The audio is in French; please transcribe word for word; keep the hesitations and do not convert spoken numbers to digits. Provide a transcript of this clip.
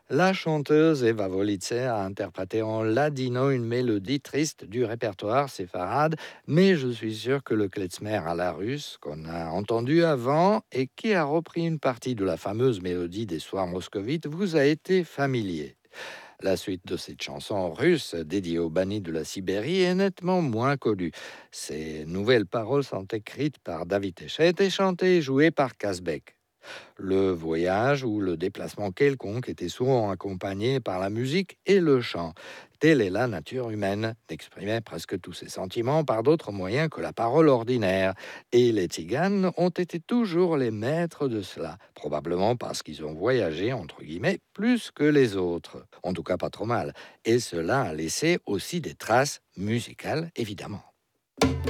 La chanteuse Eva Volitzer a interprété en ladino une mélodie triste du répertoire séfarade, mais je suis sûr que le klezmer à la russe, qu'on a entendu avant et qui a repris une partie de la fameuse mélodie des soirs moscovites, vous a été familier. La suite de cette chanson russe, dédiée aux bannis de la Sibérie, est nettement moins connue. Ces nouvelles paroles sont écrites par David Echet et chantées et jouées par Kazbek. Le voyage ou le déplacement quelconque était souvent accompagné par la musique et le chant. Telle est la nature humaine, d'exprimer presque tous ses sentiments par d'autres moyens que la parole ordinaire. Et les tziganes ont été toujours les maîtres de cela, probablement parce qu'ils ont voyagé, entre guillemets, plus que les autres. En tout cas, pas trop mal. Et cela a laissé aussi des traces musicales, évidemment.